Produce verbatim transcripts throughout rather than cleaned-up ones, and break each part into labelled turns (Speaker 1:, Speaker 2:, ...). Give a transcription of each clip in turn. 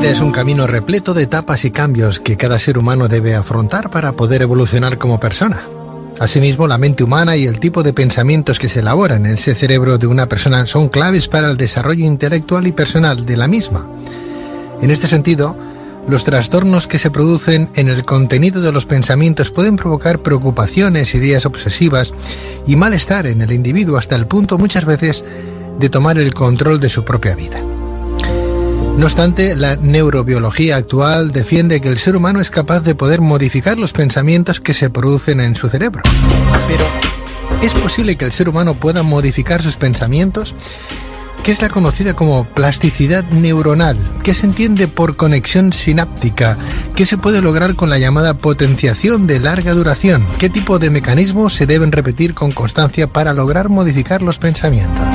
Speaker 1: vida es un camino repleto de etapas y cambios que cada ser humano debe afrontar para poder evolucionar como persona. Asimismo, la mente humana y el tipo de pensamientos que se elaboran en ese cerebro de una persona son claves para el desarrollo intelectual y personal de la misma. En este sentido, los trastornos que se producen en el contenido de los pensamientos pueden provocar preocupaciones, ideas obsesivas y malestar en el individuo hasta el punto muchas veces de tomar el control de su propia vida. No obstante, la neurobiología actual defiende que el ser humano es capaz de poder modificar los pensamientos que se producen en su cerebro. Pero, ¿es posible que el ser humano pueda modificar sus pensamientos? ¿Qué es la conocida como plasticidad neuronal? ¿Qué se entiende por conexión sináptica? ¿Qué se puede lograr con la llamada potenciación de larga duración? ¿Qué tipo de mecanismos se deben repetir con constancia para lograr modificar los pensamientos?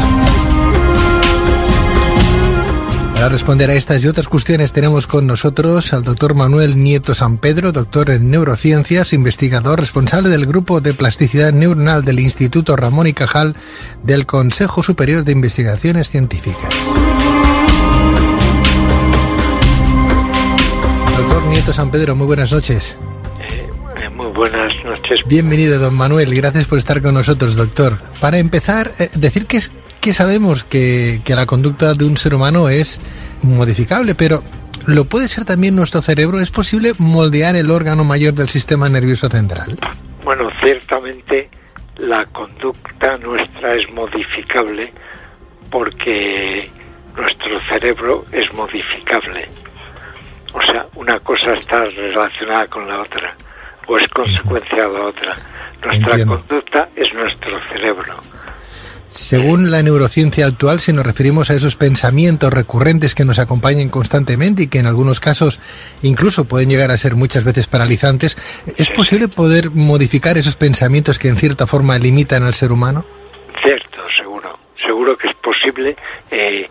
Speaker 1: Para responder a estas y otras cuestiones tenemos con nosotros al doctor Manuel Nieto Sampedro, doctor en neurociencias, investigador responsable del Grupo de Plasticidad Neuronal del Instituto Ramón y Cajal del Consejo Superior de Investigaciones Científicas. Doctor Nieto Sampedro, muy buenas noches.
Speaker 2: Eh, muy buenas noches.
Speaker 1: Bienvenido, don Manuel, gracias por estar con nosotros, doctor. Para empezar, eh, decir que es que sabemos que, que la conducta de un ser humano es modificable, pero ¿lo puede ser también nuestro cerebro? ¿Es posible moldear el órgano mayor del sistema nervioso central?
Speaker 2: Bueno, ciertamente la conducta nuestra es modificable porque nuestro cerebro es modificable. O sea, una cosa está relacionada con la otra o es consecuencia de la otra. Nuestra Entiendo. Conducta es nuestro cerebro.
Speaker 1: Según la neurociencia actual, si nos referimos a esos pensamientos recurrentes que nos acompañan constantemente y que en algunos casos incluso pueden llegar a ser muchas veces paralizantes, ¿es posible poder modificar esos pensamientos que en cierta forma limitan al ser humano?
Speaker 2: Cierto, seguro. Seguro que es posible. Eh,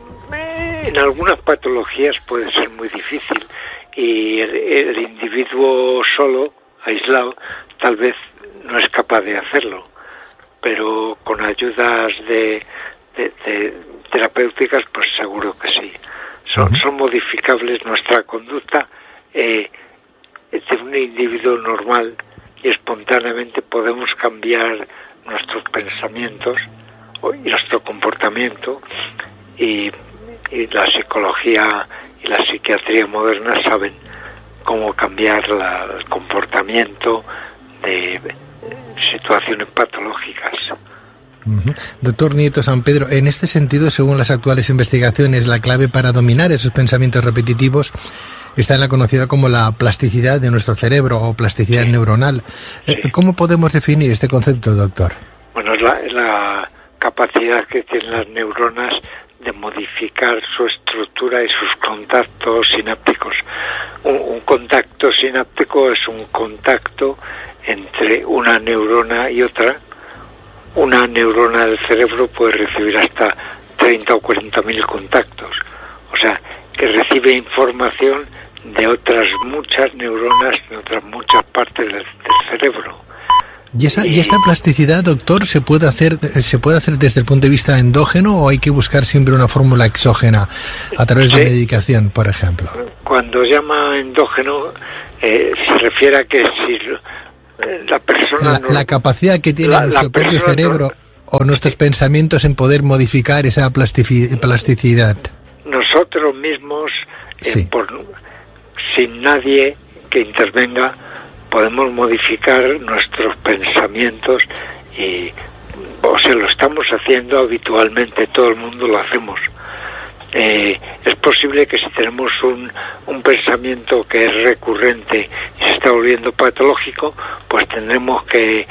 Speaker 2: en algunas patologías puede ser muy difícil y el, el individuo solo, aislado, tal vez no es capaz de hacerlo. Pero con ayudas de, de, de terapéuticas, pues seguro que sí. Son, uh-huh. son modificables nuestra conducta eh, de un individuo normal y espontáneamente podemos cambiar nuestros pensamientos y nuestro comportamiento y, y la psicología y la psiquiatría moderna saben cómo cambiar la, el comportamiento de situaciones patológicas.
Speaker 1: Uh-huh. Doctor Nieto Sampedro, en este sentido, según las actuales investigaciones, la clave para dominar esos pensamientos repetitivos está en la conocida como la plasticidad de nuestro cerebro o plasticidad sí. neuronal. Sí. ¿Cómo podemos definir este concepto, doctor?
Speaker 2: Bueno, es la, es la capacidad que tienen las neuronas de modificar su estructura y sus contactos sinápticos. Un, un contacto sináptico es un contacto entre una neurona y otra. Una neurona del cerebro puede recibir hasta treinta o cuarenta mil contactos. O sea, que recibe información de otras muchas neuronas de otras muchas partes del, del cerebro.
Speaker 1: ¿Y esa, ¿Y esta plasticidad, doctor, se puede hacer se puede hacer desde el punto de vista endógeno o hay que buscar siempre una fórmula exógena a través sí. de medicación, por ejemplo?
Speaker 2: Cuando llama endógeno, eh, se refiere a que si la persona...
Speaker 1: La, no, la capacidad que tiene la, nuestro la propio cerebro no, o nuestros sí. pensamientos en poder modificar esa plastici- plasticidad.
Speaker 2: Nosotros mismos, eh, sí. por, sin nadie que intervenga, podemos modificar nuestros pensamientos y, o sea, lo estamos haciendo habitualmente, todo el mundo lo hacemos. Eh, es posible que si tenemos un, un pensamiento que es recurrente y se está volviendo patológico, pues tendremos que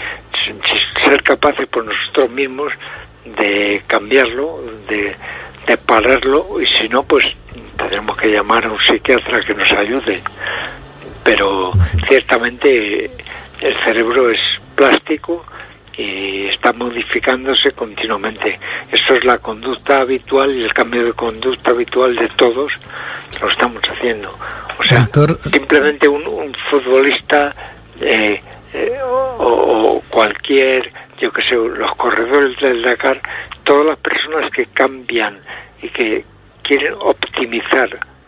Speaker 2: ser capaces por nosotros mismos de cambiarlo, de, de pararlo, y si no, pues tendremos que llamar a un psiquiatra que nos ayude. Pero ciertamente el cerebro es plástico y está modificándose continuamente. Eso es la conducta habitual y el cambio de conducta habitual de todos lo estamos haciendo. O sea, Doctor... simplemente un, un futbolista eh, eh, o, o cualquier, yo que sé, los corredores del Dakar, todas las personas que cambian y que quieren optimizar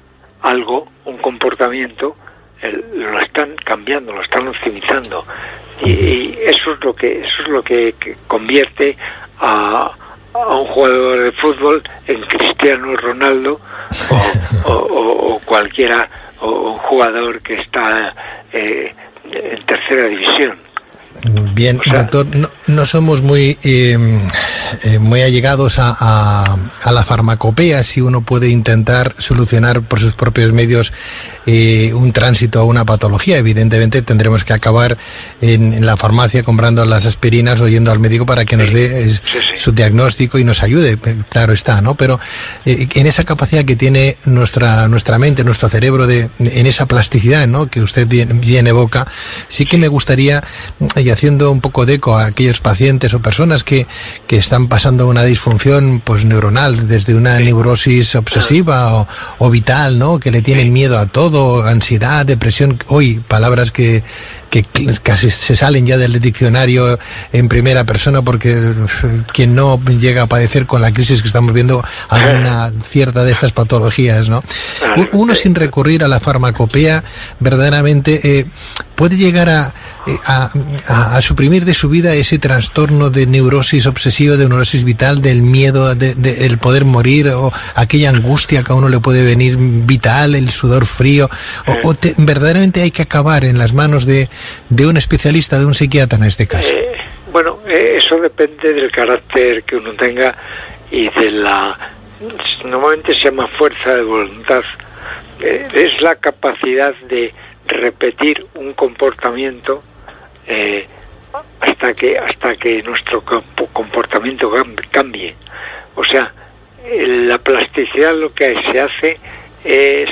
Speaker 2: algo, un comportamiento, el, lo están cambiando, lo están optimizando, y, y eso es lo que eso es lo que, que convierte a, a un jugador de fútbol en Cristiano Ronaldo o, o, o, o cualquiera, o un jugador que está eh, en tercera división.
Speaker 1: Bien, o sea, doctor, no, no somos muy eh, eh, muy allegados a, a, a la farmacopea, si uno puede intentar solucionar por sus propios medios eh, un tránsito a una patología. Evidentemente tendremos que acabar en, en la farmacia comprando las aspirinas o yendo al médico para que nos dé es, sí, sí. su diagnóstico y nos ayude, claro está, ¿no? Pero eh, en esa capacidad que tiene nuestra nuestra mente, nuestro cerebro, de en esa plasticidad, ¿no?, que usted bien, bien evoca, sí que me gustaría, y haciendo un poco de eco a aquellos pacientes o personas que, que están pasando una disfunción pues neuronal, desde una neurosis obsesiva o, o vital, ¿no?, que le tienen miedo a todo, ansiedad, depresión, hoy palabras que que casi se salen ya del diccionario en primera persona, porque quien no llega a padecer con la crisis que estamos viendo alguna cierta de estas patologías, ¿no? Uno, sin recurrir a la farmacopea, verdaderamente eh, puede llegar a, a, a, a suprimir de su vida ese trastorno de neurosis obsesiva, de neurosis vital, del miedo de, de el poder morir, o aquella angustia que a uno le puede venir vital, el sudor frío, o, o te, verdaderamente hay que acabar en las manos de de un especialista, de un psiquiatra en este caso.
Speaker 2: Eh, bueno, eh, eso depende del carácter que uno tenga y de la, normalmente se llama fuerza de voluntad, eh, es la capacidad de repetir un comportamiento eh, hasta que hasta que nuestro comportamiento cambie. O sea, la plasticidad lo que se hace es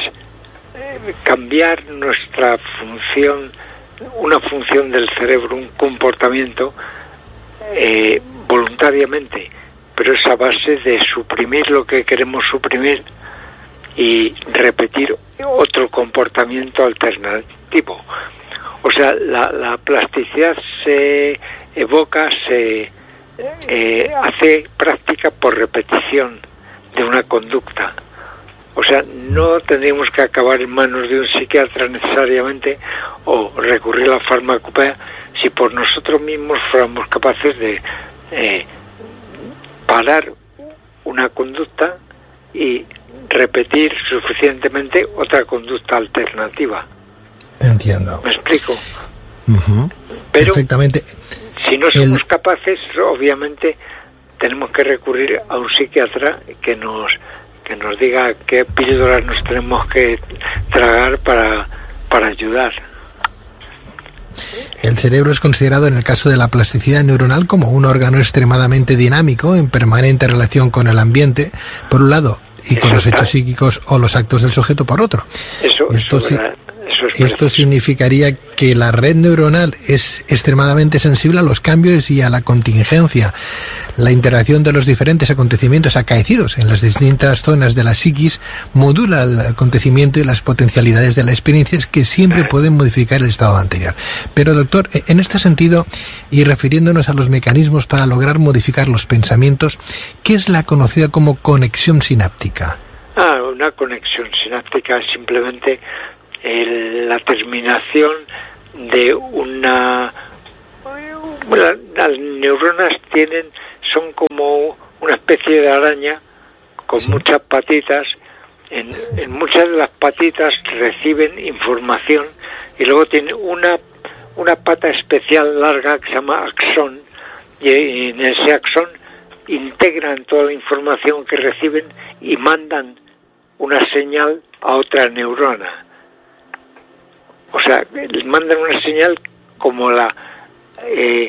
Speaker 2: cambiar nuestra función, una función del cerebro, un comportamiento eh, voluntariamente, pero es a base de suprimir lo que queremos suprimir y repetir otro comportamiento alternativo. O sea, la, la plasticidad se evoca, se eh, hace práctica por repetición de una conducta. O sea, no tendríamos que acabar en manos de un psiquiatra necesariamente o recurrir a la farmacopea si por nosotros mismos fuéramos capaces de eh, parar una conducta y repetir suficientemente otra conducta alternativa.
Speaker 1: Entiendo.
Speaker 2: ¿Me explico?
Speaker 1: Uh-huh.
Speaker 2: Pero
Speaker 1: perfectamente.
Speaker 2: Si no somos
Speaker 1: El...
Speaker 2: capaces, obviamente tenemos que recurrir a un psiquiatra que nos que nos diga qué píldoras nos tenemos que tragar para, para ayudar.
Speaker 1: El cerebro es considerado, en el caso de la plasticidad neuronal, como un órgano extremadamente dinámico, en permanente relación con el ambiente, por un lado, y con los hechos psíquicos o los actos del sujeto, por otro.
Speaker 2: Eso,
Speaker 1: Esto
Speaker 2: eso,
Speaker 1: sí.
Speaker 2: Eso es
Speaker 1: Esto significaría que la red neuronal es extremadamente sensible a los cambios y a la contingencia. La interacción de los diferentes acontecimientos acaecidos en las distintas zonas de la psiquis modula el acontecimiento y las potencialidades de las experiencias que siempre pueden modificar el estado anterior. Pero, doctor, en este sentido, y refiriéndonos a los mecanismos para lograr modificar los pensamientos, ¿qué es la conocida como conexión sináptica?
Speaker 2: Ah, una conexión sináptica es simplemente El, la terminación de una... Bueno, las neuronas tienen, son como una especie de araña con sí. muchas patitas. En, en muchas de las patitas reciben información y luego tienen una, una pata especial larga que se llama axón, y en ese axón integran toda la información que reciben y mandan una señal a otra neurona. O sea, les mandan una señal como la eh,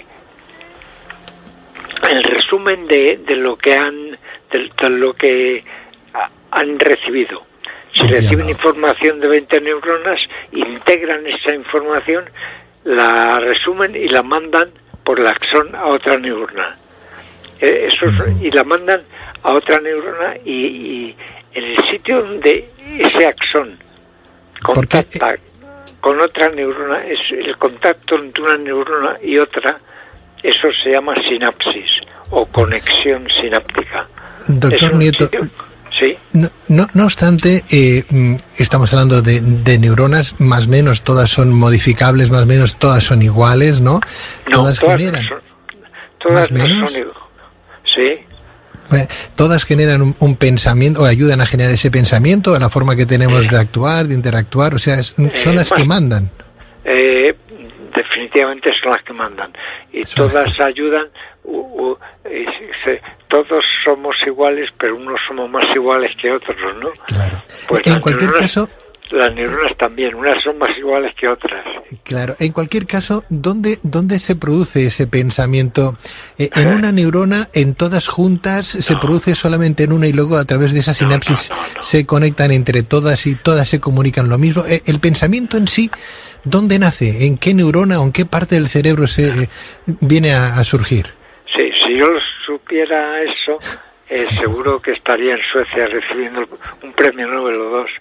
Speaker 2: el resumen de, de lo que han de, de lo que a, han recibido. Si Entiendo. reciben información de veinte neuronas, integran esa información, la resumen y la mandan por el axón a otra neurona. Eh, eso es, y la mandan a otra neurona y, y en el sitio donde ese axón contacta con otra neurona, es el contacto entre una neurona y otra, eso se llama sinapsis o conexión sináptica.
Speaker 1: Doctor Nieto,
Speaker 2: sitio, sí. Sí.
Speaker 1: No, no, no obstante, eh, estamos hablando de, de neuronas, más o menos todas son modificables, más o menos todas son iguales, ¿no?
Speaker 2: No,
Speaker 1: todas,
Speaker 2: todas
Speaker 1: generan.
Speaker 2: No son, todas no
Speaker 1: menos,
Speaker 2: son iguales. Sí.
Speaker 1: Todas generan un, un pensamiento, o ayudan a generar ese pensamiento, a la forma que tenemos eh, de actuar, de interactuar, o sea, es, son eh, las más, que mandan.
Speaker 2: Eh, definitivamente son las que mandan. Y son todas ayudan. Uh, uh, eh, se, todos somos iguales, pero unos somos más iguales que otros, ¿no?
Speaker 1: Claro.
Speaker 2: Pues
Speaker 1: en cualquier
Speaker 2: neuronas,
Speaker 1: caso,
Speaker 2: las neuronas también, unas son más iguales que otras.
Speaker 1: Claro. En cualquier caso, ¿dónde dónde se produce ese pensamiento? Eh, ¿En una neurona, en todas juntas, no. se produce solamente en una y luego a través de esa sinapsis no, no, no, no. se conectan entre todas y todas se comunican lo mismo? Eh, ¿El pensamiento en sí, dónde nace? ¿En qué neurona o en qué parte del cerebro se eh, viene a, a surgir?
Speaker 2: Sí, si yo supiera eso, eh, seguro que estaría en Suecia recibiendo un premio Nobel o dos.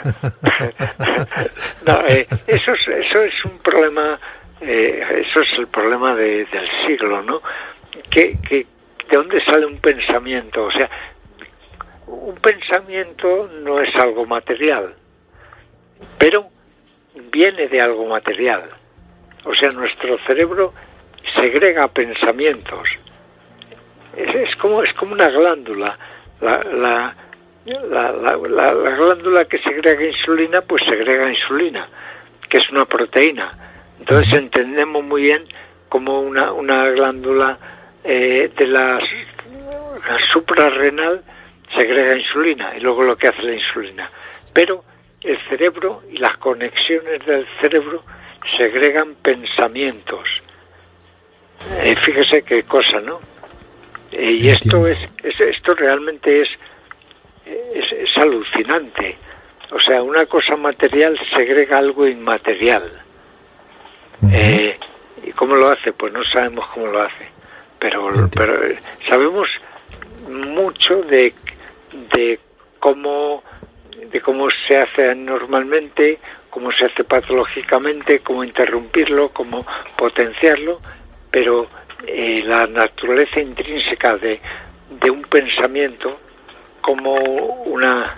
Speaker 2: no, eh, eso, es, eso es un problema, eh, eso es el problema de, del siglo, ¿no? Que, que, ¿de dónde sale un pensamiento? O sea, un pensamiento no es algo material, pero viene de algo material. O sea, nuestro cerebro segrega pensamientos. Es, es como es como una glándula. La, la, la, la, la, la glándula que segrega insulina, pues segrega insulina, que es una proteína. Entonces entendemos muy bien cómo una, una glándula eh, de la, la suprarrenal segrega insulina, y luego lo que hace la insulina. Pero el cerebro y las conexiones del cerebro segregan pensamientos. Eh, fíjese qué cosa, ¿no? Eh, y esto es, es esto realmente es, es es alucinante. O sea, una cosa material segrega algo inmaterial. Uh-huh. Eh, ¿Y cómo lo hace? Pues no sabemos cómo lo hace, pero pero sabemos mucho de de cómo de cómo se hace normalmente, cómo se hace patológicamente, cómo interrumpirlo, cómo potenciarlo, pero eh, la naturaleza intrínseca de, de un pensamiento como una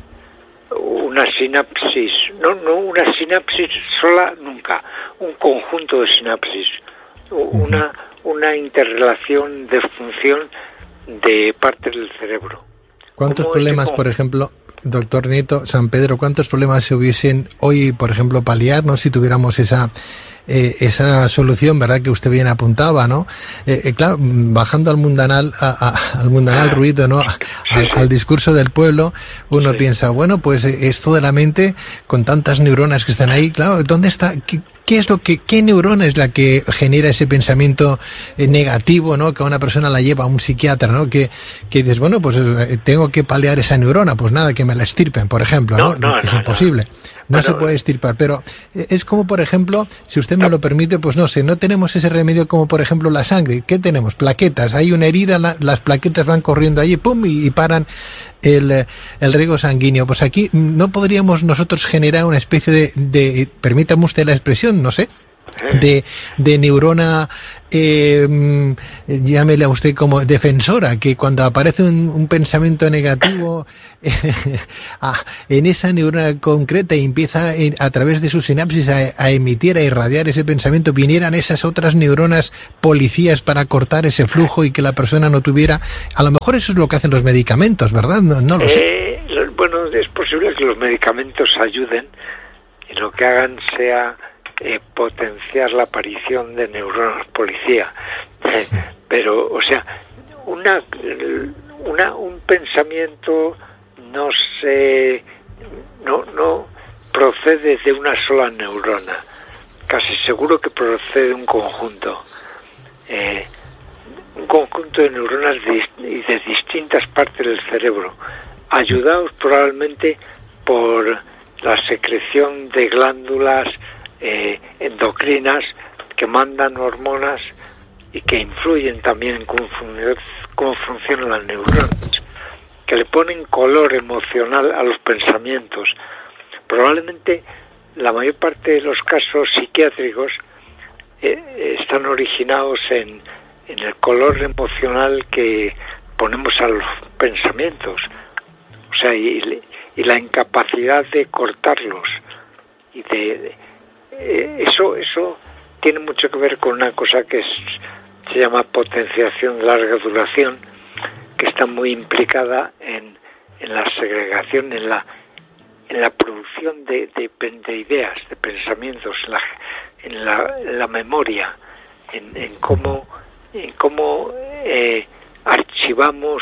Speaker 2: una sinapsis, no no una sinapsis sola nunca, un conjunto de sinapsis, una una interrelación de función de partes del cerebro.
Speaker 1: ¿Cuántos problemas, por ejemplo, doctor Nieto, San Pedro, cuántos problemas se hubiesen hoy, por ejemplo, paliar, ¿no? Si tuviéramos esa eh, esa solución, ¿verdad? Que usted bien apuntaba, ¿no? Eh, eh, claro, bajando al mundanal, a, a, al mundanal ruido, ¿no? A, al, al discurso del pueblo, uno sí. piensa, bueno, pues esto de la mente, con tantas neuronas que están ahí, claro, ¿dónde está? ¿Qué, ¿Qué es lo que, qué neurona es la que genera ese pensamiento eh, negativo, ¿no? Que a una persona la lleva a un psiquiatra, ¿no? Que, que dices, bueno, pues eh, tengo que paliar esa neurona, pues nada, que me la estirpen, por ejemplo, ¿no?
Speaker 2: no, no
Speaker 1: es
Speaker 2: no,
Speaker 1: imposible. No, no bueno, se puede estirpar, pero es como, por ejemplo, si usted me lo permite, pues no sé, no tenemos ese remedio como, por ejemplo, la sangre. ¿Qué tenemos? Plaquetas. Hay una herida, la, las plaquetas van corriendo allí, pum, y, y paran el, el riego sanguíneo. Pues aquí no podríamos nosotros generar una especie de, de permítame usted la expresión, no sé, de, de neurona, eh, llámele a usted como defensora, que cuando aparece un, un pensamiento negativo eh, a, en esa neurona concreta y empieza en, a través de su sinapsis a, a emitir, a irradiar ese pensamiento, vinieran esas otras neuronas policías para cortar ese flujo y que la persona no tuviera, a lo mejor eso es lo que hacen los medicamentos, ¿verdad? No, no lo sé.
Speaker 2: Eh, bueno, es posible que los medicamentos ayuden y lo que hagan sea Eh, potenciar la aparición de neuronas policía, eh, pero o sea una una un pensamiento no se no no procede de una sola neurona, casi seguro que procede de un conjunto eh, un conjunto de neuronas de, de distintas partes del cerebro, ayudados probablemente por la secreción de glándulas Eh, endocrinas que mandan hormonas y que influyen también en cómo, fun- cómo funcionan las neuronas, que le ponen color emocional a los pensamientos. Probablemente la mayor parte de los casos psiquiátricos eh, están originados en, en el color emocional que ponemos a los pensamientos. O sea, y, y la incapacidad de cortarlos. Y de, de eh, eso, eso tiene mucho que ver con una cosa que es, se llama potenciación de larga duración, que está muy implicada en, en la segregación, en la en la producción de, de, de ideas, de pensamientos, en la, en la, en la memoria, en, en cómo, en cómo eh, archivamos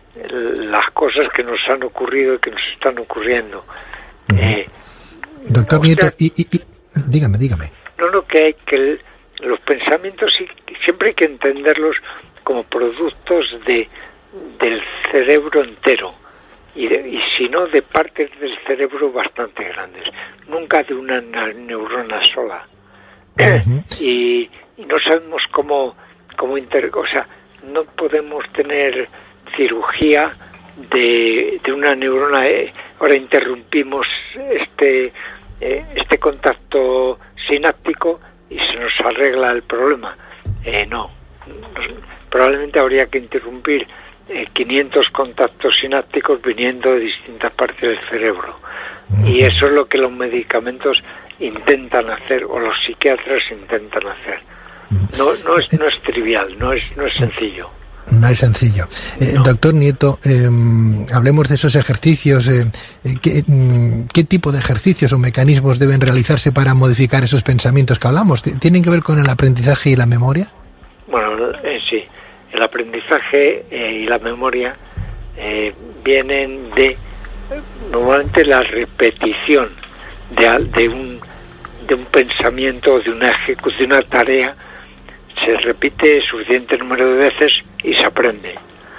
Speaker 2: las cosas que nos han ocurrido y que nos están ocurriendo. Uh-huh. eh,
Speaker 1: Doctor Nieto, y, y, y, dígame, dígame.
Speaker 2: No, no, que hay que el, los pensamientos sí, siempre hay que entenderlos como productos de del cerebro entero. Y, de, y si no, de partes del cerebro bastante grandes, nunca de una neurona sola. Uh-huh. y, y no sabemos cómo, cómo inter, o sea, no podemos tener cirugía de, de una neurona. Eh, ahora interrumpimos este, eh, este contacto sináptico y se nos arregla el problema. Eh, no, probablemente habría que interrumpir Eh, quinientos contactos sinápticos viniendo de distintas partes del cerebro. Uh-huh. Y eso es lo que los medicamentos intentan hacer, o los psiquiatras intentan hacer. Uh-huh. No, no es, no es trivial, no es, no es sencillo.
Speaker 1: No es sencillo. Eh, no. Doctor Nieto, eh, hablemos de esos ejercicios. Eh, ¿qué, ¿Qué tipo de ejercicios o mecanismos deben realizarse para modificar esos pensamientos que hablamos? ¿Tienen que ver con el aprendizaje y la memoria?
Speaker 2: Bueno, eh, sí. El aprendizaje eh, y la memoria eh, vienen de normalmente la repetición de, de un de un pensamiento, de una ejecución, de una tarea. Se repite suficiente número de veces y se aprende.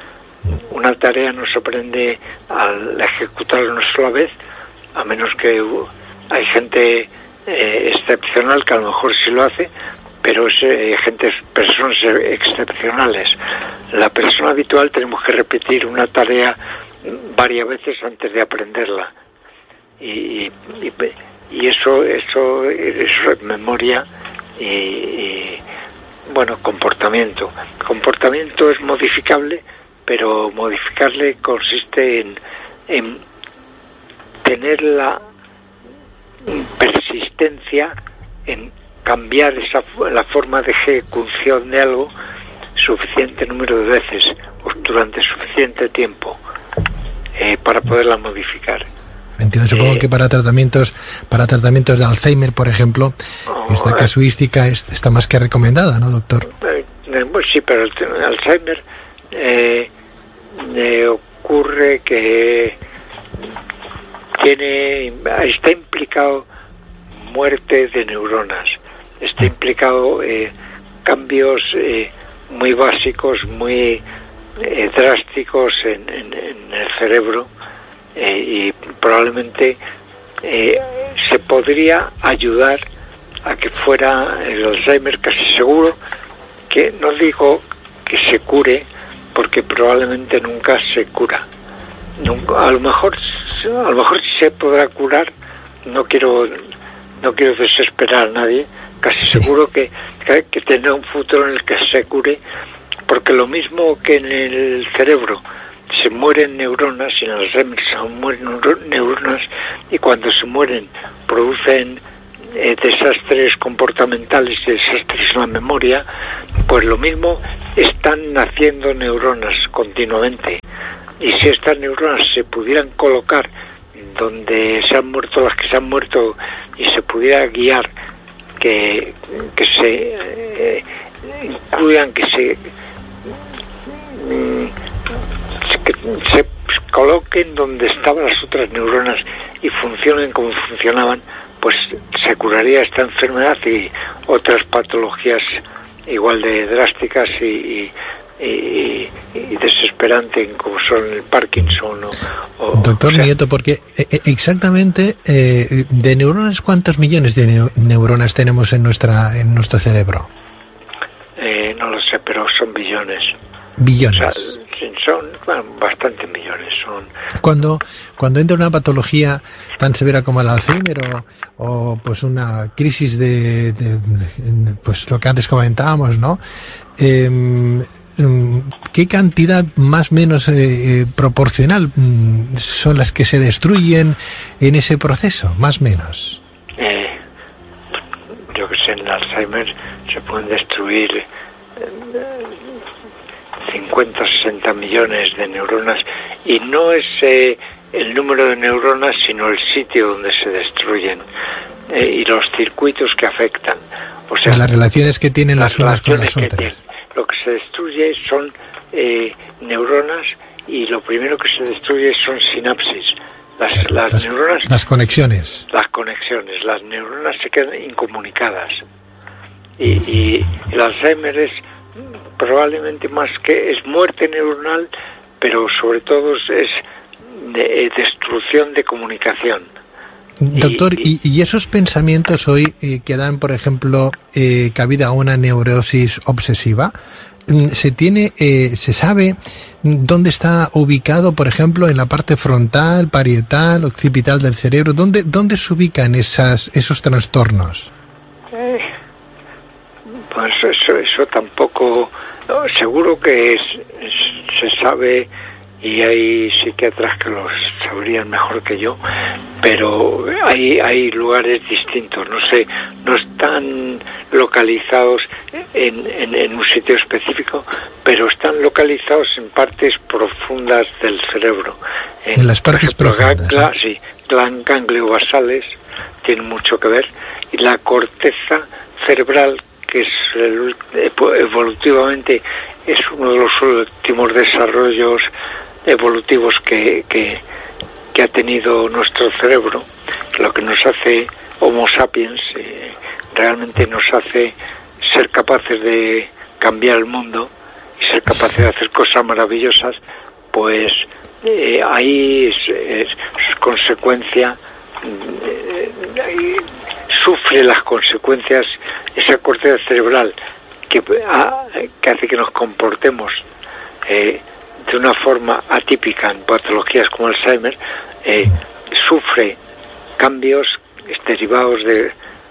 Speaker 2: Una tarea no se aprende al ejecutarla una sola vez, a menos que uh, hay gente eh, excepcional que a lo mejor sí lo hace, pero es eh, gente, personas excepcionales. La persona habitual tenemos que repetir una tarea varias veces antes de aprenderla. Y, y, y eso, eso, eso es memoria y, y, bueno, comportamiento. Comportamiento es modificable, pero modificarle consiste en, en tener la persistencia en cambiar esa la forma de ejecución de algo suficiente número de veces o durante suficiente tiempo eh, para poderla modificar.
Speaker 1: Entiendo, supongo eh, que para tratamientos para tratamientos de Alzheimer, por ejemplo, oh, esta casuística es, está más que recomendada, ¿no, doctor?
Speaker 2: Eh, pues sí, pero el, el Alzheimer eh, eh, ocurre que tiene está implicado muerte de neuronas. Está implicado eh, cambios eh, muy básicos, muy eh, drásticos en, en, en el cerebro eh, y probablemente eh, se podría ayudar a que fuera el Alzheimer casi seguro, que no digo que se cure, porque probablemente nunca se cura. Nunca, a lo mejor, a lo mejor sí se podrá curar. No quiero, no quiero desesperar a nadie. Casi sí. Seguro que, que, que tendrá un futuro en el que se cure, porque lo mismo que en el cerebro se mueren neuronas, y en el Alzheimer se mueren neuronas, y cuando se mueren producen eh, desastres comportamentales y desastres en la memoria, pues lo mismo están naciendo neuronas continuamente. Y si estas neuronas se pudieran colocar donde se han muerto las que se han muerto y se pudiera guiar que, que se eh, incluyan, que se que se coloquen donde estaban las otras neuronas y funcionen como funcionaban, pues se curaría esta enfermedad y otras patologías igual de drásticas y, y Y, y desesperante como son el Parkinson o, o
Speaker 1: doctor
Speaker 2: o sea,
Speaker 1: Nieto, porque exactamente eh, de neuronas, ¿cuántos millones de neu- neuronas tenemos en nuestra en nuestro cerebro?
Speaker 2: Eh, no lo sé, pero son billones.
Speaker 1: Billones.
Speaker 2: O sea, son bueno, bastantes millones. Son.
Speaker 1: Cuando cuando entra una patología tan severa como el Alzheimer o, o pues una crisis de, de, de pues lo que antes comentábamos, ¿no? Eh, ¿qué cantidad más o menos eh, proporcional son las que se destruyen en ese proceso, más o menos?
Speaker 2: Eh, yo que sé, en Alzheimer se pueden destruir eh, cincuenta o sesenta millones de neuronas, y no es eh, el número de neuronas, sino el sitio donde se destruyen eh, y los circuitos que afectan. O sea,
Speaker 1: las relaciones que tienen las, las unas con las otras.
Speaker 2: Tienen. Lo que se destruye son eh, neuronas, y lo primero que se destruye son sinapsis. Las, las, las neuronas...
Speaker 1: Las conexiones.
Speaker 2: Las conexiones. Las neuronas se quedan incomunicadas. Y, y el Alzheimer es probablemente más que... es muerte neuronal, pero sobre todo es de, destrucción de comunicación.
Speaker 1: Doctor, y, y, y esos pensamientos hoy eh, que dan, por ejemplo, eh, cabida a una neurosis obsesiva, se tiene, eh, se sabe dónde está ubicado, por ejemplo, en la parte frontal, parietal, occipital del cerebro. ¿Dónde, dónde se ubican esas, esos trastornos?
Speaker 2: Eh, pues eso, eso tampoco, no, seguro que es, es, se sabe. Y hay psiquiatras que los sabrían mejor que yo, pero hay hay lugares distintos, no sé, no están localizados en, en, en un sitio específico, pero están localizados en partes profundas del cerebro.
Speaker 1: En, en las partes por ejemplo, profundas.
Speaker 2: Gangla, sí, glan, gangliobasales tienen mucho que ver, y la corteza cerebral, que es el, evolutivamente es uno de los últimos desarrollos evolutivos que, que, que ha tenido nuestro cerebro, lo que nos hace Homo sapiens, eh, realmente nos hace ser capaces de cambiar el mundo y ser capaces de hacer cosas maravillosas, pues eh, ahí es, es, es consecuencia, eh, sufre las consecuencias esa corteza cerebral que, a, que hace que nos comportemos eh, de una forma atípica en patologías como Alzheimer, eh, sufre cambios derivados de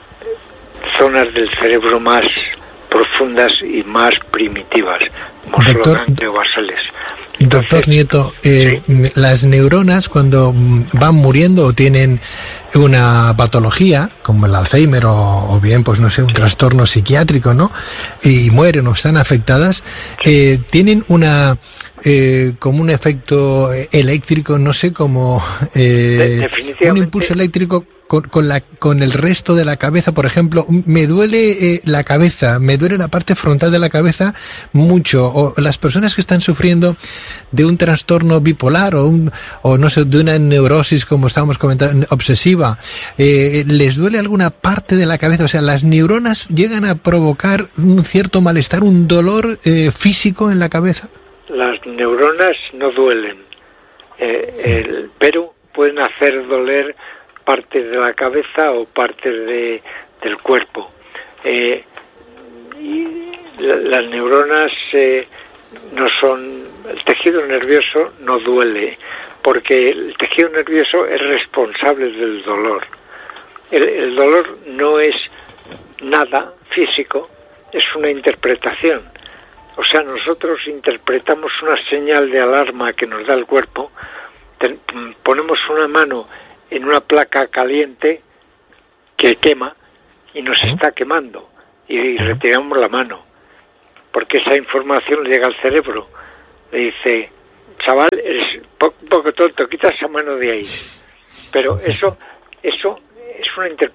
Speaker 2: zonas del cerebro más profundas y más primitivas, como son los gangliobasales.
Speaker 1: Doctor Nieto, eh, ¿sí? Las neuronas cuando van muriendo o tienen una patología como el Alzheimer o, o bien, pues no sé, un trastorno psiquiátrico, ¿no? Y mueren o están afectadas, eh, tienen una eh, como un efecto eléctrico, no sé, como eh, un impulso eléctrico con, con la con el resto de la cabeza. Por ejemplo, me duele eh, la cabeza, me duele la parte frontal de la cabeza mucho, o las personas que están sufriendo de un trastorno bipolar o un o no sé, de una neurosis, como estábamos comentando, obsesiva, eh, les duele alguna parte de la cabeza. O sea, las neuronas llegan a provocar un cierto malestar, un dolor eh, físico en la cabeza.
Speaker 2: Las neuronas no duelen, eh, el, pero pueden hacer doler partes de la cabeza o partes de, del cuerpo. Eh, y la, las neuronas eh, no son, el tejido nervioso no duele, porque el tejido nervioso es responsable del dolor. El, el dolor no es nada físico, es una interpretación. O sea, nosotros interpretamos una señal de alarma que nos da el cuerpo, ten, ponemos una mano en una placa caliente que quema y nos está quemando y retiramos la mano, porque esa información le llega al cerebro, le dice, chaval, eres un poco tonto, quita esa mano de ahí. Pero eso, eso es una interpretación